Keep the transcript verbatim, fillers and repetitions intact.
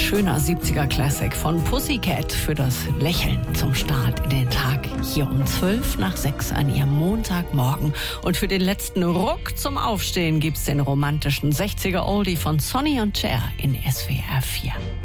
schöner siebziger Classic von Pussycat für das Lächeln zum Start in den Tag. Hier um zwölf nach sechs an Ihrem Montagmorgen. Und für den letzten Ruck zum Aufstehen gibt's den romantischen sechziger Oldie von Sonny und Cher in S W R vier.